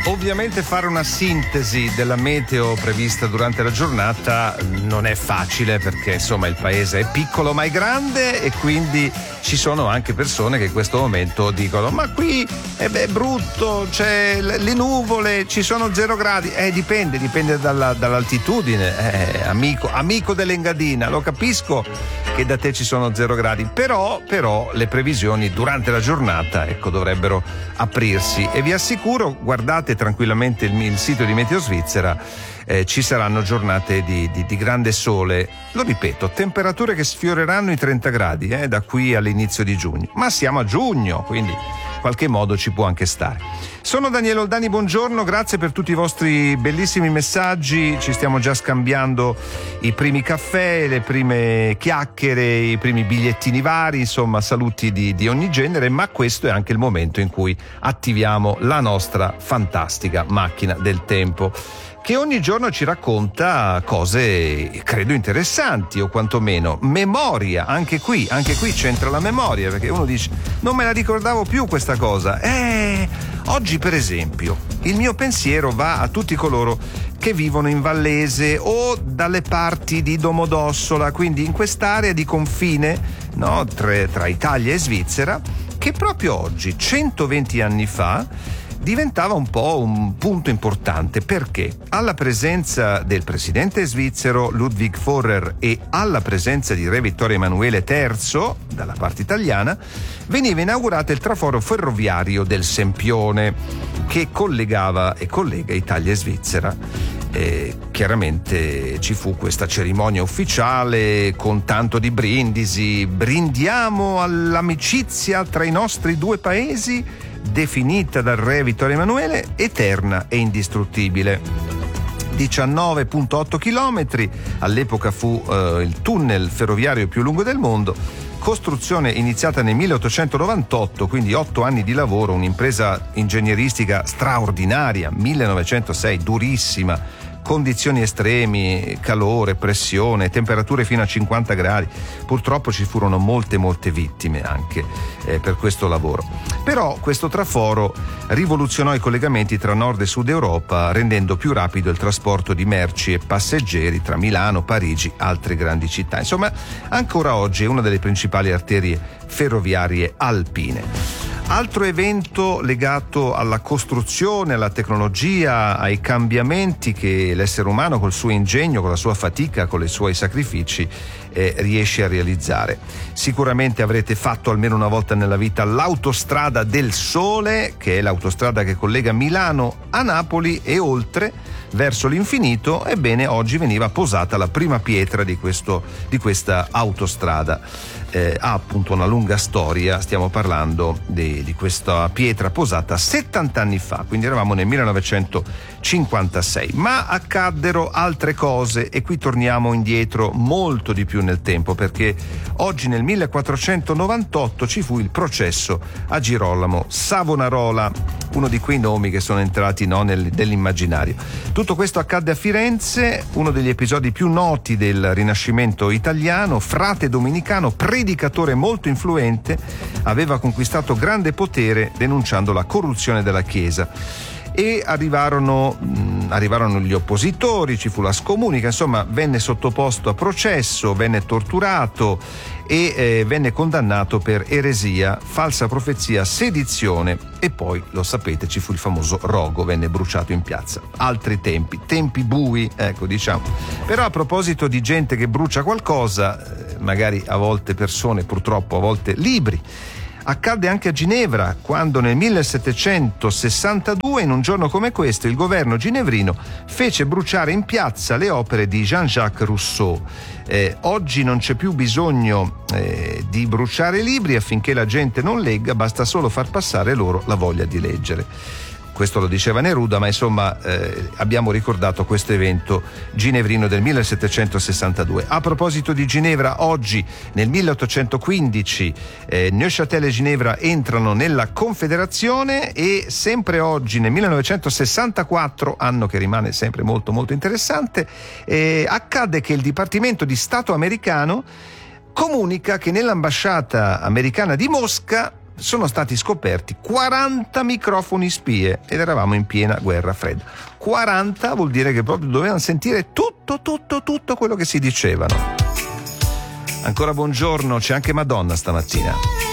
Ovviamente fare una sintesi della meteo prevista durante la giornata non è facile, perché insomma il paese è piccolo ma è grande, e quindi ci sono anche persone che in questo momento dicono: ma qui è brutto, c'è le nuvole, ci sono 0 gradi. Dipende dall'altitudine, amico dell'Engadina, lo capisco che da te ci sono 0 gradi, però le previsioni durante la giornata dovrebbero aprirsi, e vi assicuro, guardate tranquillamente il sito di Meteo Svizzera, ci saranno giornate di grande sole. Lo ripeto, temperature che sfioreranno i 30 gradi da qui all'inizio di giugno, ma siamo a giugno, quindi in qualche modo ci può anche stare. Sono Daniele Oldani, buongiorno, grazie per tutti i vostri bellissimi messaggi. Ci stiamo già scambiando i primi caffè, le prime chiacchiere, i primi bigliettini vari, insomma saluti di ogni genere, ma questo è anche il momento in cui attiviamo la nostra fantastica macchina del tempo, che ogni giorno ci racconta cose credo interessanti, o quantomeno memoria. Anche qui c'entra la memoria, perché uno dice: non me la ricordavo più questa cosa. Oggi per esempio il mio pensiero va a tutti coloro che vivono in Vallese o dalle parti di Domodossola, quindi in quest'area di confine, no, tra Italia e Svizzera, che proprio oggi, 120 anni fa, diventava un po' un punto importante, perché alla presenza del presidente svizzero Ludwig Forer e alla presenza di re Vittorio Emanuele III dalla parte italiana veniva inaugurato il traforo ferroviario del Sempione, che collegava e collega Italia e Svizzera. Chiaramente ci fu questa cerimonia ufficiale con tanto di brindisi: brindiamo all'amicizia tra i nostri due paesi, definita dal re Vittorio Emanuele eterna e indistruttibile. 19,8 chilometri, all'epoca fu il tunnel ferroviario più lungo del mondo, costruzione iniziata nel 1898, quindi 8 anni di lavoro, un'impresa ingegneristica straordinaria, 1906, durissima, condizioni estremi, calore, pressione, temperature fino a 50 gradi. Purtroppo ci furono molte vittime anche per questo lavoro. Però questo traforo rivoluzionò i collegamenti tra nord e sud Europa, rendendo più rapido il trasporto di merci e passeggeri tra Milano, Parigi, altre grandi città. Insomma, ancora oggi è una delle principali arterie ferroviarie alpine. Altro evento legato alla costruzione, alla tecnologia, ai cambiamenti che l'essere umano col suo ingegno, con la sua fatica, con i suoi sacrifici riesce a realizzare. Sicuramente avrete fatto almeno una volta nella vita l'autostrada del Sole, che è l'autostrada che collega Milano a Napoli e oltre verso l'infinito. Ebbene, oggi veniva posata la prima pietra di questa autostrada. Ha appunto una lunga storia, stiamo parlando di questa pietra posata 70 anni fa, quindi eravamo nel 1956, ma accaddero altre cose, e qui torniamo indietro molto di più nel tempo, perché oggi nel 1498 ci fu il processo a Girolamo Savonarola, uno di quei nomi che sono entrati nell'immaginario. Tutto questo accadde a Firenze, uno degli episodi più noti del Rinascimento italiano. Frate domenicano, predicatore molto influente, aveva conquistato grande potere denunciando la corruzione della Chiesa. E arrivarono gli oppositori, ci fu la scomunica, insomma venne sottoposto a processo, venne torturato e venne condannato per eresia, falsa profezia, sedizione, e poi, lo sapete, ci fu il famoso rogo, venne bruciato in piazza. Altri tempi bui, ecco, diciamo. Però a proposito di gente che brucia qualcosa, magari a volte persone, purtroppo a volte libri, accadde anche a Ginevra, quando nel 1762, in un giorno come questo, il governo ginevrino fece bruciare in piazza le opere di Jean-Jacques Rousseau. Oggi non c'è più bisogno di bruciare libri affinché la gente non legga, basta solo far passare loro la voglia di leggere. Questo lo diceva Neruda, ma insomma abbiamo ricordato questo evento ginevrino del 1762. A proposito di Ginevra, oggi nel 1815 Neuchâtel e Ginevra entrano nella Confederazione, e sempre oggi nel 1964, anno che rimane sempre molto interessante, accadde che il Dipartimento di Stato americano comunica che nell'ambasciata americana di Mosca sono stati scoperti 40 microfoni spie ed eravamo in piena guerra fredda. 40 vuol dire che proprio dovevano sentire tutto quello che si dicevano. Ancora buongiorno, c'è anche Madonna stamattina.